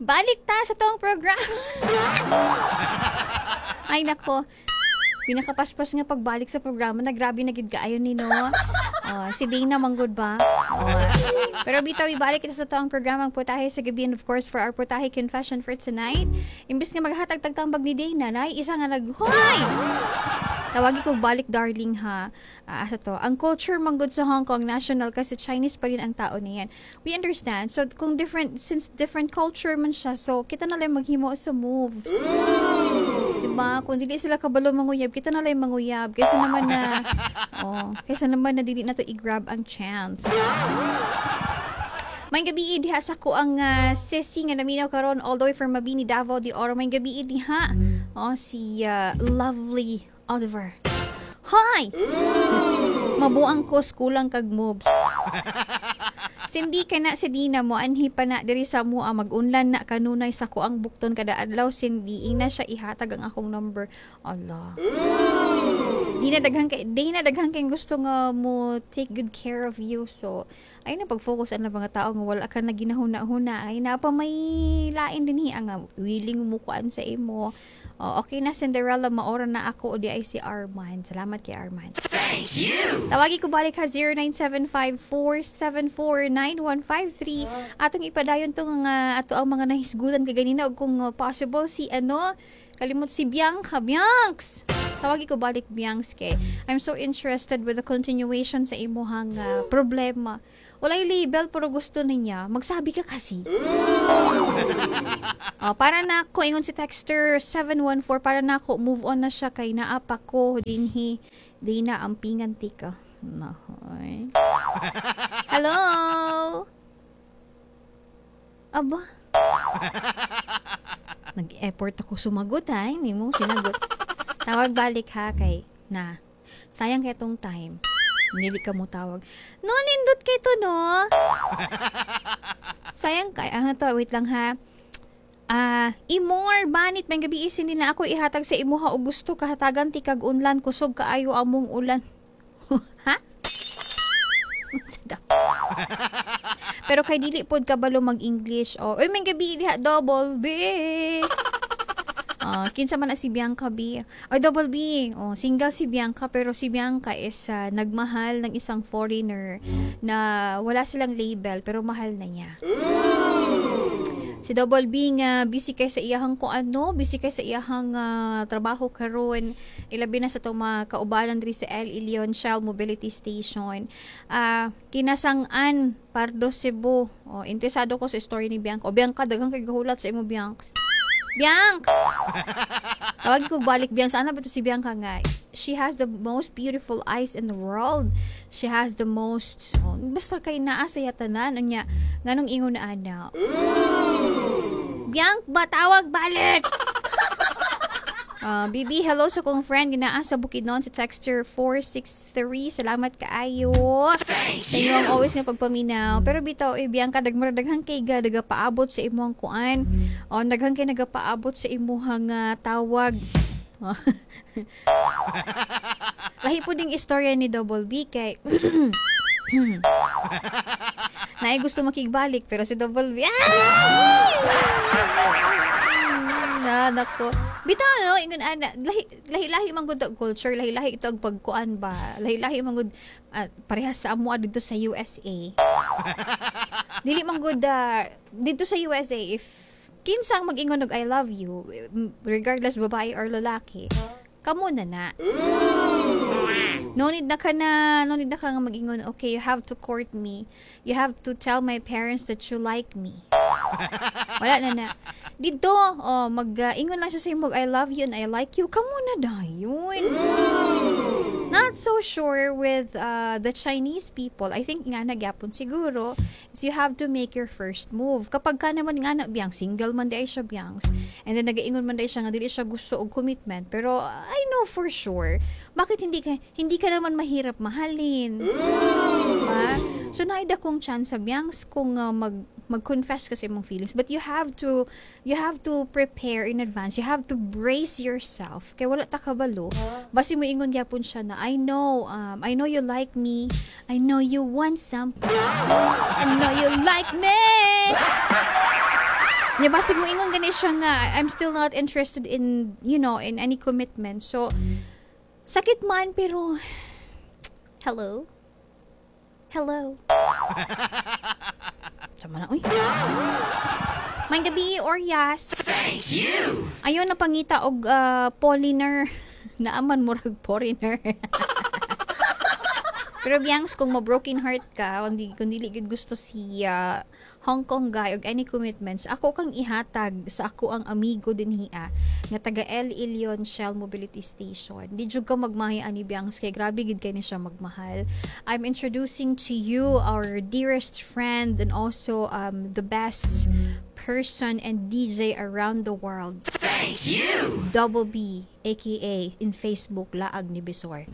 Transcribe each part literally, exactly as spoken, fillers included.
Balik ta sa tong program. Ay nako. Pinakapaspas nga pagbalik sa programa na grabe na gid kaayo ni no. Oh, si Dana manggod ba? Oh. Pero bitaw ibalik kita sa toang programang Putahe sa Gabi, and of course for our Putahe confession for tonight. Imbis nga maghatag tagtambag ni Dana, nay isa nga naghoy. Tawagi ko balik darling ha. Uh, asa to, ang culture manggod sa Hong Kong national kasi Chinese pa rin ang tao niyan. We understand. So kung different, since different culture man siya, so kita na lang maghimo sa moves. Diba? Kung dili sila kabalo manguyab, kita na lang manguyab. Kaysa naman na, oh, kaysa naman na dili na to i-grab ang chance. May gabi diha sa ko ang uh, sissy nga naminaw karon all the way from Mabini, Davao de Oro. May gabi diha. Oh, si uh, lovely Oliver. Hi! Mabuang ko kulang kag moves. Sindi ka na si Dina mo, anhi pa na diri sa mo mag-unlan na kanunay sa ko ang bukton kada adlaw. Sindi, ina siya ihatag ang akong number. Allah. Di na daghang kay, di na daghang kay gusto nga mo take good care of you. So, ay na pag-focus ang mga tao nga wala ka na ginahuna-huna. Ay na pa may lain din hi ang willing mo kuan sa imo. Oh, okay na Cinderella, maora na ako o di ay si Arman. Salamat kay Arman. Thank you! Tawagi ko balik ha zero nine seven five four seven four nine one five three. Atong ipadayon tong uh, ato ang mga nahisgutan kaganina o kung uh, possible si ano, kalimot si Bianca. Biancs! Tawagi ko balik Biancs kay I'm so interested with the continuation sa imuhang uh, problema. Walay label pero gusto niya. Magsabi ka kasi. Oh, para na ako, ingon si Texter seven one four, para na ako, move on na siya kay naapa ko, dinhi, di na ampingan tika. Nahoy. Hello? Aba? Nag-effort ako sumagot ha, hindi mo sinagot. Tawag balik ha kay, na, sayang kaya tong time. Hindi ka mo tawag. No, nindot kay to, no? Sayang kay, ano to, wait lang ha. Ah, uh, imor banit may gabi isin din na ako ihatag sa imuha o gusto kahatagan ti kag unlan kusog kaayo among ulan. Ha? Pero kay dili pod kabalo mag-English. Oh, oy may gabi diha double B. Uh, kinsa man na si Bianca B. Ay, double B. Oh, single si Bianca, pero si Bianca is uh, nagmahal ng isang foreigner na wala silang label, pero mahal na niya. Si Double B nga busy kay sa iyahang ko ano, busy kay sa iyahang uh, trabaho karon. Ilabi na sa to mga kaubanan diri sa El Ilion Shell Mobility Station. Uh, kinasang-an Pardo Cebu. Oh, interesado ko sa story ni Bianca. O Bianca, daghang kay gahulat sa imo Bianca. Bianca! Tawag ko balik Bianca. Ano ba ito si Bianca nga? She has the most beautiful eyes in the world. She has the most, oh, basta kay naa sa yatanan. Anya, nganong ingon na ana. Bianca ba? Tawag balik! Uh, Bibi, hello sa kong friend. Ginaa sa Bukidnon si Texter four six three. Salamat kaayo. Sa inyong always nga pagpaminaw. Pero bitaw, eh, Bianca, dagmara daghang kay ga, nagapaabot sa imong kuan. O, daghang kay nagapaabot sa imong uh, tawag. Lahi po ding istorya ni Double B kay naay gusto makigbalik pero si Double B na nako bitaw no ingon ana lahi lahi lahi man gud culture, lahi lahi ito ang pagkuan ba, lahi lahi man gud uh, parehas sa amo dito sa U S A. Dili man gud uh, dito sa U S A if kinsang mag-ingon og I love you regardless babae or lalaki, kamo na na. No need na ka na, no need na ka nga mag-ingon, okay, you have to court me. You have to tell my parents that you like me. Wala na na. Dito, oh, mag-ingon uh, lang siya sa imog, I love you and I like you. Kamo na dayon. Not so sure with uh, the Chinese people. I think nga nagyapon siguro is you have to make your first move. Kapag ka naman nga na biyang single man di ay siya biyangs. And then nag-ingon man di siya nga dili siya gusto og commitment. Pero I know for sure, bakit hindi ka hindi ka naman mahirap mahalin? Diba? So naida kong chance sa biyangs kung uh, mag mag-confess kasi mong feelings, but you have to you have to prepare in advance. You have to brace yourself kay wala ta kabalo basi mo ingon gyapon siya na I know um I know you like me, I know you want something, I know you like me. Nya basig mo ingon gani siya nga I'm still not interested in, you know, in any commitment. So sakit man pero hello. Hello. Sama na, uy. May gabi, Orias. Thank you! Ayun na pangita og uh, polliner. Naaman mo rag foreigner. Pero biyangs kung ma-broken heart ka, kung di, kung dili gid gusto si uh, Hong Kong guy og any commitments, ako kang ihatag sa ako ang amigo dinhiya nga taga El Ilion Shell Mobility Station. Di jud ka magmahi ani biyangs kay grabe gid kay ni siya magmahal. I'm introducing to you our dearest friend and also um, the best person and D J around the world. Thank you! Double B, aka in Facebook, Laag ni Bisor.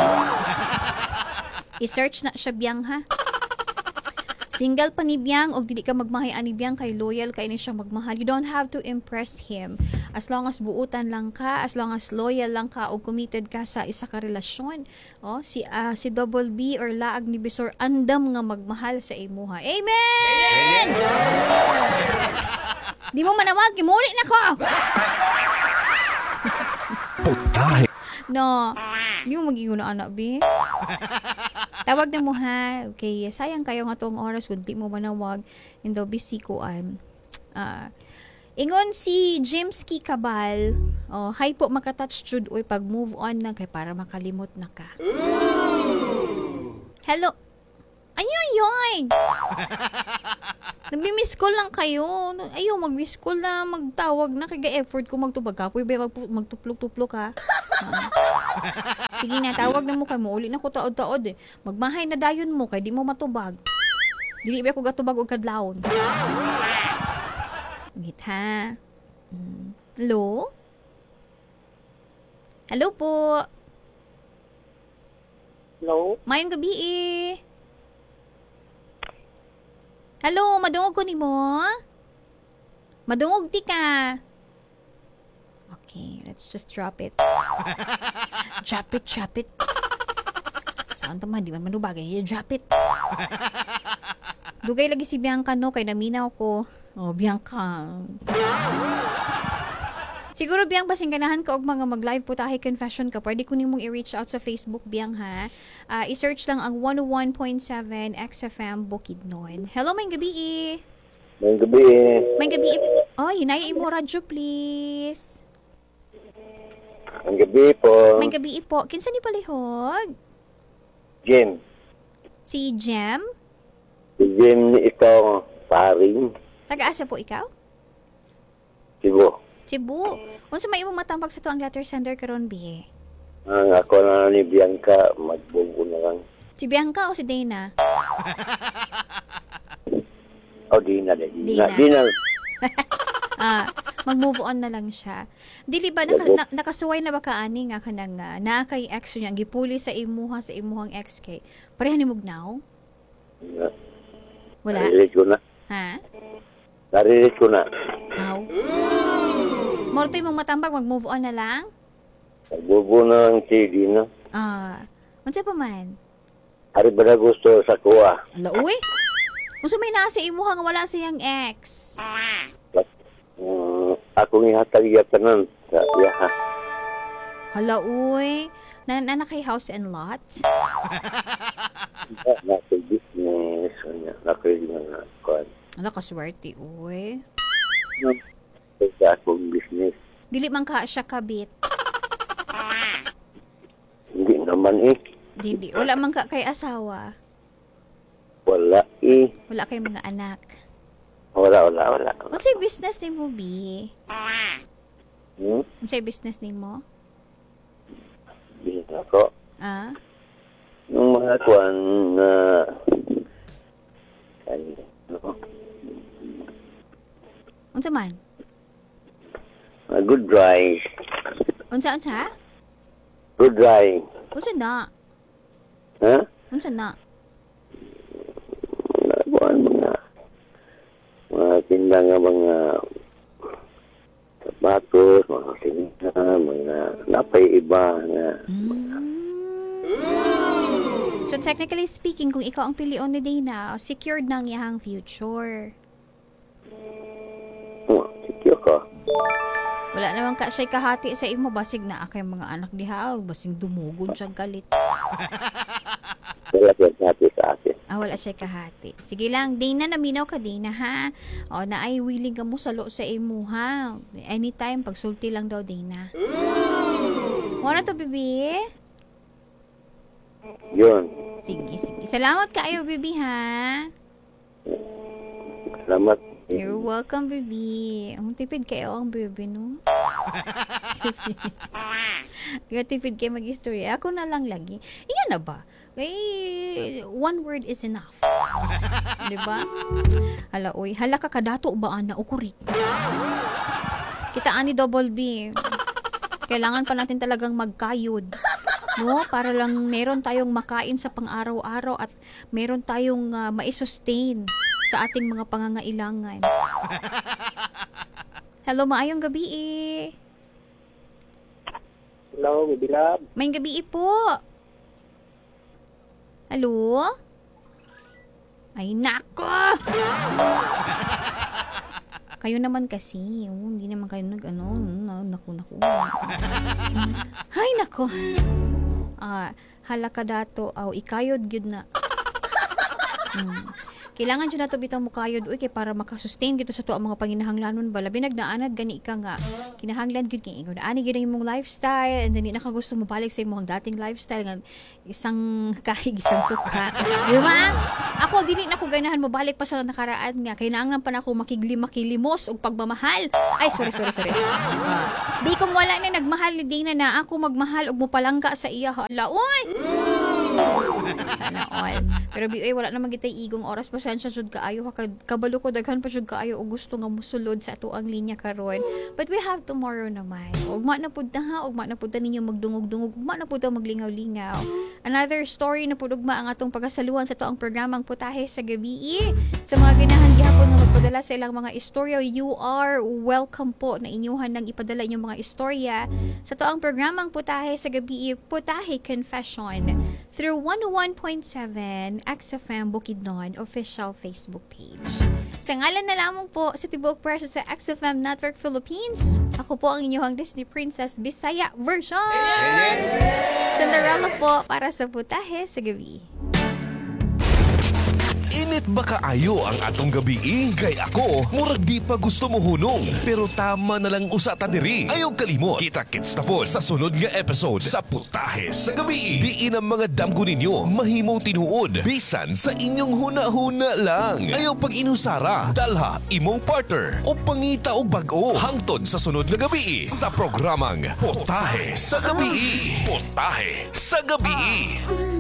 I-search na siya biyang ha. Single pa ni biyang og dili ka magmahay ani biyang kay loyal kay ni siya magmahal. You don't have to impress him. As long as buutan lang ka, as long as loyal lang ka og committed ka sa isa ka relasyon. Oh, si uh, si Double B or Laag ni Bisor andam nga magmahal sa imuha. Amen. Di mo manawag, kimuli na ko. Putahe. No. Di mo mag-ingon na anak, B. Tawag na mo ha. Okay, sayang kayo nga tong oras kung di mo manawag. And they'll be sikuan. Ah, ingon si Jimski Cabal. Oh, hi po makatouch jud oy pag move on na kay para makalimot na ka. Hello. Ano yun? Nagmi-miss call lang kayo. Ayaw, mag-miss call na, magtawag na. Kaya effort ko magtubag ka. Pwede mag magtuplok-tuplok ka. Uh. Sige na, tawag na mo kay mo. Uli na ko taod-taod eh. Magmahay na dayon mo kay di mo matubag. Dili ba ko gatubag o kadlawon. Ngit ha. Hmm. Hello? Hello po. Hello? Mayong gabi eh. Hello, madungog ko ni mo? Madungog ti ka. Okay, let's just drop it. Drop it, drop it. Saan tama, di man manubagay. Drop it. Dugay lagi si Bianca, no? Kay naminaw ko. Oh, Bianca. Siguro, Biang, basing ganahan ka og mga mag-live po tayo confession ka. Pwede ko nimong i-reach out sa Facebook, Biang, ha? Uh, i-search lang ang one oh one point seven X F M Bukidnon. Hello, may gabi eh. May gabi eh. May gabi eh. Oh, hinaya mo radyo, please. May gabi po. May gabi eh po. Kinsa ni palihog? Jim. Si Jem? Si Jim ni itong paring. Taga-asa po ikaw? Sibo. Cebu. Unsa may imong matambag sa tuang letter sender karon bi? Ang ako na ni Bianca, magbungko na lang. Si Bianca o si Dana? O, di na, di Dina. na. Di na. Ah, mag-move on na lang siya. Dili ba naka, na, nakasuway na ba ka ani nga kanang uh, naa kay ex niya gipuli sa imuha sa imuhang ex kay? Pareha ni mugnaw? Wala. Naririt ko na. Ha? Naririt ko na. Aw. Morto imong matambag mag-move on na lang? Nagbubo na lang si Dina. Ah, unsa pa man? Hari ba na gusto sa kuha? Ala uy. Unsa may nasa imuha nga wala siyang ex? Um, ako nga hatag-yatanan sa iya. Hala uy. Na, na, na kay house and lot? Nasa business. Nasa mga kuhan. Ala kaswerte uy. Sa akong business. Dili man ka siya kabit. Hindi naman eh. Dili. Wala man ka kay asawa. Wala eh. Wala kay mga anak. Wala, wala, wala. Unsay business ni mo, Bi? Hmm? Unsay business ni mo? Business ako. Ah? Yung mga kuhan na... ano? Unsa man? Uh, good dry. Unsa unsa? Good dry. Unsa na? Ha? Unsa na? Mga kuhan, mga... mga tinda nga mga... sapatos, mga sinita, mga napay iba nga... So technically speaking, kung ikaw ang pilion ni Dana, secured na ang iyang future. you ko. Wala naman ka siya kahati sa imo. Basig na akay mga anak diha. Basig dumugon siya galit. Wala siya happy sa akin. Ah, wala siya kahati. Sige lang, Dana, naminaw ka, Dana, ha? O, na ay willing ka mo salo sa imo, ha? Anytime, pagsulti lang daw, Dana. Muna to, baby? Yun. Sige, sige. Salamat ka ayo, baby, ha? Salamat. You're welcome, baby. Ang tipid kayo ang baby, no? Tipid. Kaya tipid kayo mag-history. Ako na lang lagi. Iyan na ba? Eh, one word is enough. Diba? Hala, oy. Hala ka kadato ba, ana? O kurik. Kita ani double B. Kailangan pa natin talagang magkayod. No? Para lang meron tayong makain sa pang-araw-araw at meron tayong uh, ma-sustain sa ating mga pangangailangan. Hello, maayong gabi eh. Hello, baby love. May gabi po. Hello? Ay, nako! Kayo naman kasi. Oh, hindi naman kayo nag, ano, naku, naku. Ay, nako. Ah, halaka dato. Aw, ikayod gyud na. Hmm. Kailangan siya na ito bitang mukayod uy kay para makasustain dito sa to ang mga panginahanglanon ba labi nagnaanad gani ka nga kinahanglan gyud kay ingon ani gyud imong lifestyle and then di na ka gusto mo balik sa imong dating lifestyle nga isang kahig isang tuka di ba ako dili na ko ganahan mo balik pa sa nakaraan nga kay naangnan pa na ako makigli makilimos og pagmamahal ay sorry sorry sorry uh, di kung wala na nagmahal ni Dana na ako magmahal og mo palangga sa iya hala uy sana all pero bi wala na magitay igong oras pa pasensya jud kaayo ka kabalo ko daghan pa jud kaayo og gusto nga mosulod sa ato ang linya karon but we have tomorrow naman ugma na pud ta ha ugma na pud ta ninyo magdungog-dungog ugma na pud ta maglingaw-lingaw another story na pud ugma ang atong pagasaluhan sa toang programang Putahe sa Gabi sa mga ganahan gihapon nga magpadala sa ilang mga istorya you are welcome po na inyuhan nang ipadala inyong mga istorya sa toang programang Putahe sa Gabi Putahe Confession through one oh one point seven X F M Bukidnon official Facebook page. Sa ngalan na lamang po sa Tibuok Press sa X F M Network Philippines, ako po ang inyong Disney Princess Bisaya version! Cinderella po para sa Putahe sa Gabi. Init ba kaayo ang atong gabi? Kay ako, murag di pa gusto mo hunong. Pero tama na lang usa ta diri. Ayaw kalimot. Kita-kits na po sa sunod nga episode sa Putahe sa Gabi. Diin ang mga damgo ninyo mahimo tinuod. Bisan sa inyong huna-huna lang. Ayaw pag inusara, dalha imong partner o pangita o bag-o. Hangtod sa sunod nga gabi sa programang Putahe sa Gabi. Putahe sa Gabi.